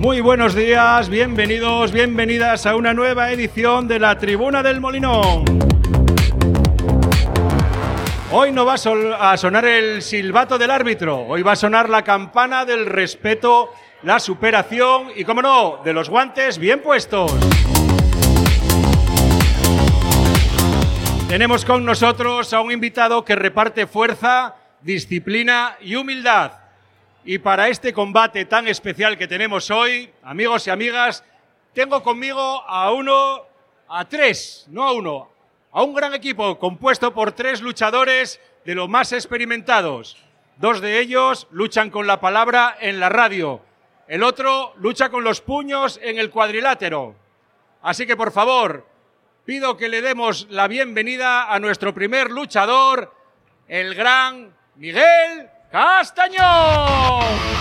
Muy buenos días, bienvenidos, bienvenidas a una nueva edición de la Tribuna del Molinón. Hoy no va a sonar el silbato del árbitro, hoy va a sonar la campana del respeto, la superación y, cómo no, de los guantes bien puestos. Tenemos con nosotros a un invitado que reparte fuerza, disciplina y humildad. Y para este combate tan especial que tenemos hoy, amigos y amigas, tengo conmigo a un gran equipo compuesto por 3 luchadores de los más experimentados. 2 de ellos luchan con la palabra en la radio. El otro lucha con los puños en el cuadrilátero. Así que, por favor, pido que le demos la bienvenida a nuestro primer luchador, el gran Miguel Castañón.